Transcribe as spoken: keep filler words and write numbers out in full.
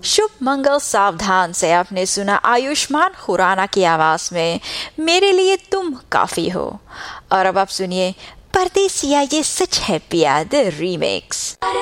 शुभ मंगल सावधान से आपने सुना आयुष्मान खुराना की आवाज में मेरे लिए तुम काफी हो। और अब आप सुनिए परदेसिया ये सच है प्यार द रीमिक्स।